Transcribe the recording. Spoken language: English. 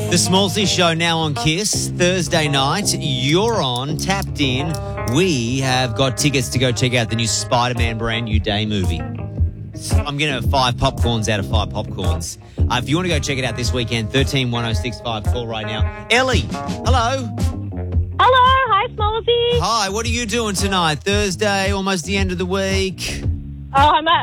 The Smallsy Show now on KISS. Thursday night, you're on, tapped in. We have got tickets to go check out the new Spider-Man brand new day movie. I'm going to have 5 popcorns out of 5 popcorns. If you want to go check it out this weekend, 131065, call right now. Ellie, hello. Hello, hi Smallsy. Hi, what are you doing tonight? Thursday, almost the end of the week. Oh, I'm at